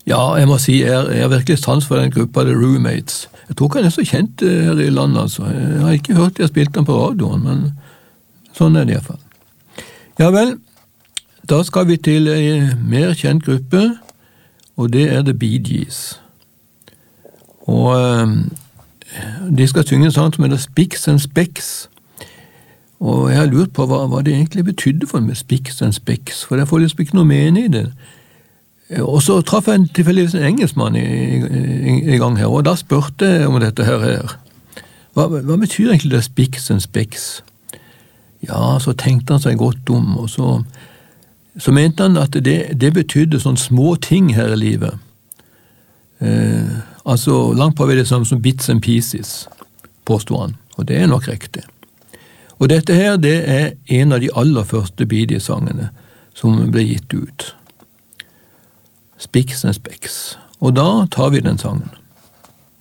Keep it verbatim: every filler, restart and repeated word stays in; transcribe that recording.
Ja, jeg må si, jeg, jeg har virkelig sans for den gruppa The Roommates. Jeg tror ikke han er så kjent her i landet, altså. Jeg har ikke hørt de har spilt den på radioen, men sånn er det i hvert fall. Ja vel, da skal vi til en mer kjent gruppe, og det er The Bee Gees. Og øh, de skal synge en sang som heter Spicks and Specks. Og jeg har lurt på hva, hva det egentlig betydde for meg, Spicks and Specks, for jeg får liksom ikke noe mening i det. Og så traff jeg en tilfeldigvis en engelskmann i, i, i gang her, og da spurte jeg om dette her her. Hva, hva betyr egentlig det Spicks and Specks? Ja, så tenkte han seg godt om, og så, så mente han at det, det betydde sånne små ting her i livet. Eh, altså langt på vei det samme som bits and pieces, påstod han, og det er nok riktig. Og dette her, det er en av de aller første Bee Gees-sangene som ble gitt ut. Spicks and Specks. Og da tar vi den sangen.